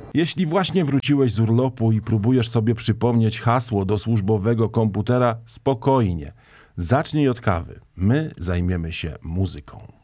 Jeśli właśnie wróciłeś z urlopu i próbujesz sobie przypomnieć hasło do służbowego komputera, spokojnie. Zacznij od kawy. My zajmiemy się muzyką.